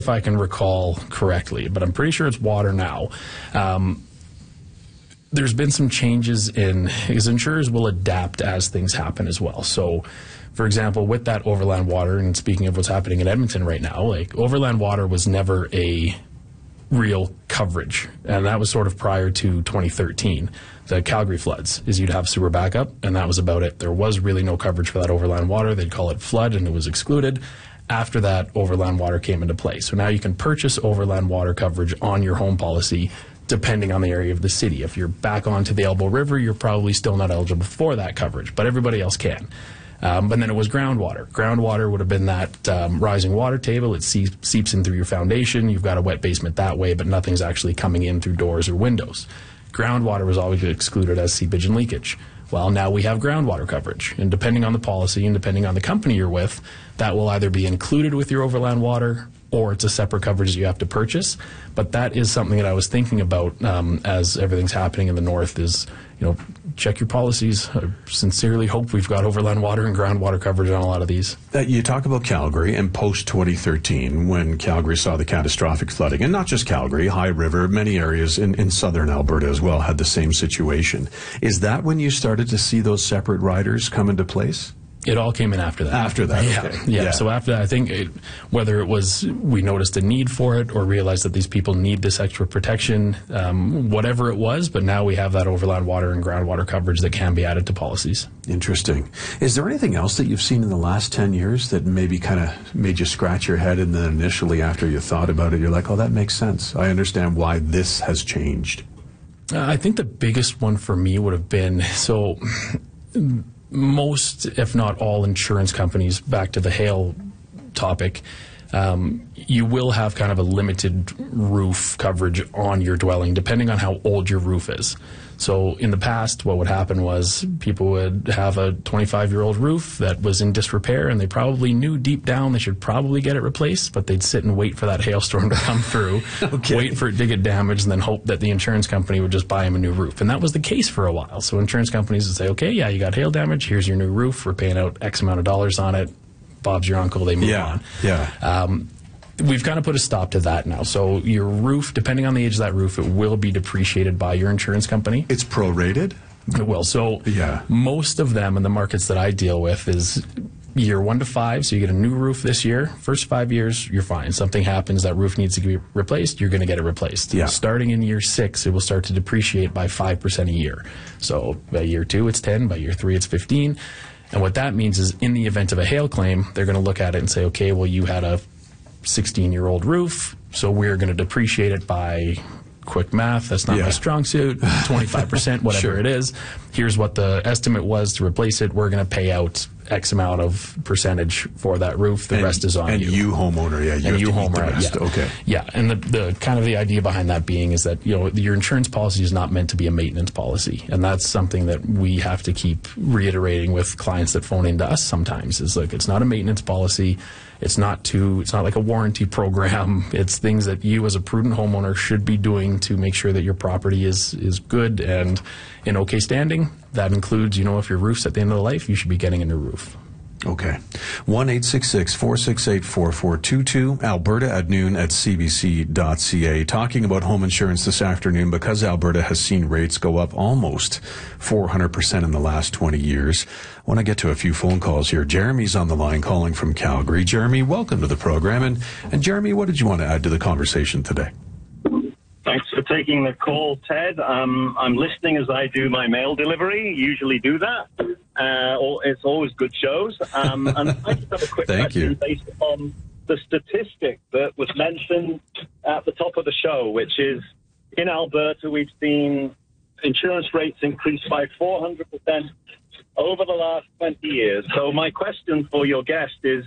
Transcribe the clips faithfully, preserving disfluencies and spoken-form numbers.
if I can recall correctly, but I'm pretty sure it's water now. Um, there's been some changes in, because insurers will adapt as things happen as well. So, for example, with that overland water, and speaking of what's happening in Edmonton right now, like overland water was never a real coverage, and that was sort of prior to twenty thirteen. The Calgary floods is you'd have sewer backup, and that was about it. There was really no coverage for that overland water. They'd call it flood, and it was excluded. After that, overland water came into play. So now you can purchase overland water coverage on your home policy depending on the area of the city. If you're back onto the Elbow River, you're probably still not eligible for that coverage, but everybody else can. Um, but then it was groundwater. Groundwater would have been that um, rising water table. It seeps, seeps in through your foundation. You've got a wet basement that way, but nothing's actually coming in through doors or windows. Groundwater was always excluded as seepage and leakage. Well, now we have groundwater coverage. And depending on the policy and depending on the company you're with, that will either be included with your overland water or it's a separate coverage that you have to purchase. But that is something that I was thinking about um, as everything's happening in the north is, you know, check your policies. I sincerely hope we've got overland water and groundwater coverage on a lot of these. Uh, you talk about Calgary and post twenty thirteen when Calgary saw the catastrophic flooding, and not just Calgary, High River, many areas in, in southern Alberta as well had the same situation. Is that when you started to see those separate riders come into place? It all came in after that. After that, yeah, okay. yeah. Yeah. So after that, I think it, whether it was we noticed a need for it or realized that these people need this extra protection, um, whatever it was, but now we have that overland water and groundwater coverage that can be added to policies. Interesting. Is there anything else that you've seen in the last ten years that maybe kind of made you scratch your head, and then initially after you thought about it, you're like, oh, that makes sense. I understand why this has changed. Uh, I think the biggest one for me would have been, so most, if not all, insurance companies, back to the hail topic, um, you will have kind of a limited roof coverage on your dwelling, depending on how old your roof is. So in the past, what would happen was people would have a twenty-five-year-old roof that was in disrepair, and they probably knew deep down they should probably get it replaced, but they'd sit and wait for that hailstorm to come through, okay. wait for it to get damaged, and then hope that the insurance company would just buy them a new roof. And that was the case for a while. So insurance companies would say, okay, yeah, you got hail damage, here's your new roof, we're paying out X amount of dollars on it, Bob's your uncle, they move yeah, on. Yeah, um, We've kind of put a stop to that now. So your roof, depending on the age of that roof, it will be depreciated by your insurance company. It's prorated? It will. So yeah. most of them in the markets that I deal with is year one to five. So you get a new roof this year. First five years, you're fine. Something happens, that roof needs to be replaced, you're going to get it replaced. Yeah. Starting in year six, it will start to depreciate by five percent a year. So by year two, it's ten. By year three, it's fifteen. And what that means is in the event of a hail claim, they're going to look at it and say, okay, well, you had a sixteen-year-old roof, so we're going to depreciate it by, quick math, that's not yeah. my strong suit, twenty-five percent, whatever sure. it is. Here's what the estimate was to replace it. We're going to pay out X amount of percentage for that roof. The and, rest is on and you. And you, homeowner, yeah, you and have you to homeowner, eat the rest. yeah. Okay. Yeah, and the, the kind of the idea behind that being is that, you know, your insurance policy is not meant to be a maintenance policy, and that's something that we have to keep reiterating with clients that phone into us sometimes. Is like, it's not a maintenance policy. It's not to, it's not like a warranty program. It's things that you as a prudent homeowner should be doing to make sure that your property is, is good and in okay standing. That includes, you know, if your roof's at the end of the life, you should be getting a new roof. Okay. one eight six six, four six eight, four four two two, Alberta at noon at c b c dot c a. Talking about home insurance this afternoon because Alberta has seen rates go up almost four hundred percent in the last twenty years. I want to get to a few phone calls here. Jeremy's on the line calling from Calgary. Jeremy, welcome to the program. And, and Jeremy, what did you want to add to the conversation today? Thanks for taking the call, Ted. Um, I'm listening as I do my mail delivery. Usually do that. Uh, it's always good shows. Um, and I just have a quick Thank question you. based on the statistic that was mentioned at the top of the show, which is in Alberta we've seen insurance rates increase by four hundred percent over the last twenty years. So my question for your guest is,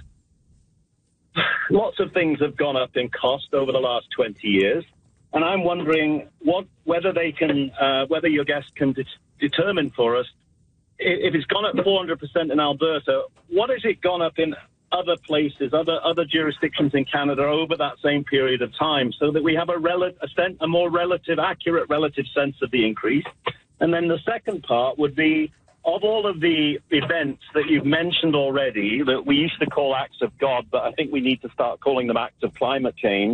lots of things have gone up in cost over the last twenty years. And I'm wondering what, whether they can, uh, whether your guest can de- determine for us, if it's gone up four hundred percent in Alberta, what has it gone up in other places, other other jurisdictions in Canada over that same period of time, so that we have a, rel- a, sen- a more relative, accurate relative sense of the increase? And then the second part would be, of all of the events that you've mentioned already that we used to call acts of God, but I think we need to start calling them acts of climate change,